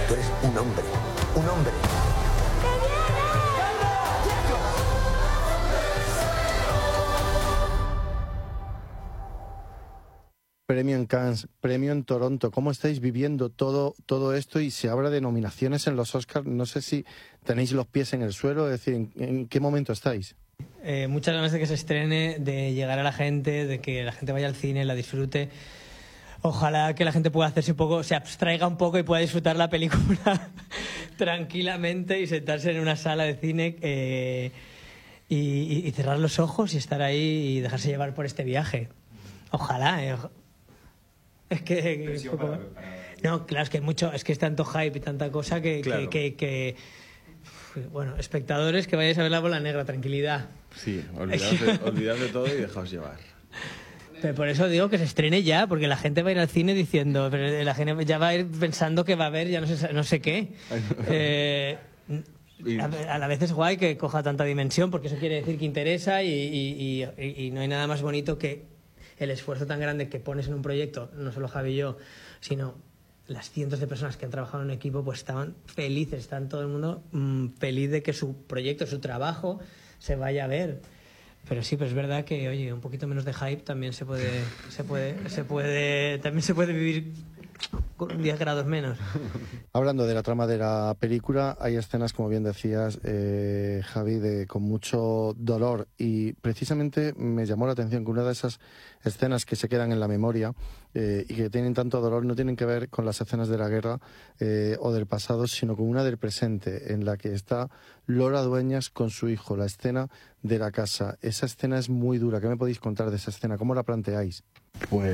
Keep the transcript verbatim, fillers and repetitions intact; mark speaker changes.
Speaker 1: Tú eres un hombre, un hombre.
Speaker 2: Premio en Cannes, premio en Toronto. ¿Cómo estáis viviendo todo, todo esto? Y se habla de nominaciones en los Oscars. No sé si tenéis los pies en el suelo, es decir, ¿en, en qué momento estáis?
Speaker 3: Eh, muchas ganas de que se estrene, de llegar a la gente, de que la gente vaya al cine, la disfrute. Ojalá que la gente pueda hacerse un poco, se abstraiga un poco y pueda disfrutar la película tranquilamente y sentarse en una sala de cine eh, y, y cerrar los ojos y estar ahí y dejarse llevar por este viaje. Ojalá, eh, ojalá. Es que, que poco... para, para... no, claro, es que mucho, es que es tanto hype y tanta cosa que, claro. que, que, que bueno, espectadores, que vayáis a ver La Bola Negra, tranquilidad.
Speaker 4: Sí, olvidad de, olvidad de todo y dejaos llevar.
Speaker 3: Pero por eso digo que se estrene ya, porque la gente va a ir al cine diciendo, pero la gente ya va a ir pensando que va a haber ya no sé, no sé qué. eh, a la vez es guay que coja tanta dimensión, porque eso quiere decir que interesa y, y, y, y no hay nada más bonito que el esfuerzo tan grande que pones en un proyecto, no solo Javi y yo, sino las cientos de personas que han trabajado en un equipo, pues estaban felices, están todo el mundo mmm, feliz de que su proyecto, su trabajo se vaya a ver. Pero sí, pero es verdad que, oye, un poquito menos de hype también se puede, se puede, se puede, también se puede vivir con diez grados menos.
Speaker 2: Hablando de la trama de la película, hay escenas, como bien decías, eh, Javi, de, con mucho dolor, y precisamente me llamó la atención que una de esas escenas que se quedan en la memoria eh, y que tienen tanto dolor no tienen que ver con las escenas de la guerra eh, o del pasado, sino con una del presente, en la que está Lola Dueñas con su hijo, la escena de la casa. Esa escena es muy dura. ¿Qué me podéis contar de esa escena? ¿Cómo la planteáis?
Speaker 4: Pues